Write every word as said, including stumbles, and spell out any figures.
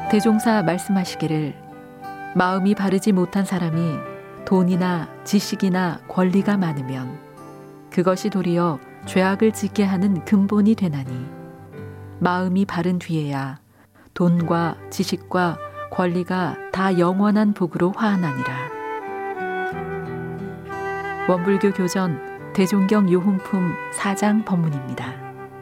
대종사 말씀하시기를 마음이 바르지 못한 사람이 돈이나 지식이나 권리가 많으면 그것이 도리어 죄악을 짓게 하는 근본이 되나니 마음이 바른 뒤에야 돈과 지식과 권리가 다 영원한 복으로 화하나니라. 원불교 교전 대종경 요훈품 사 장 법문입니다.